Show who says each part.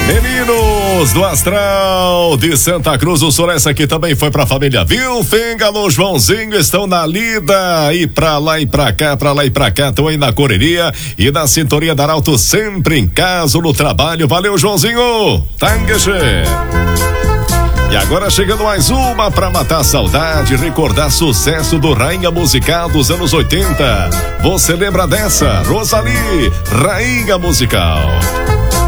Speaker 1: Meninos do Astral de Santa Cruz do Sul, essa aqui também foi pra família Vilfenga, no Joãozinho, estão na lida e pra lá e pra cá, estão aí na correria e na sintonia da Arauto, sempre em casa, no trabalho. Valeu, Joãozinho! Tangache! E agora chegando mais uma pra matar a saudade, recordar sucesso do Rainha Musical dos anos 80. Você lembra dessa? Rosalie, Rainha Musical.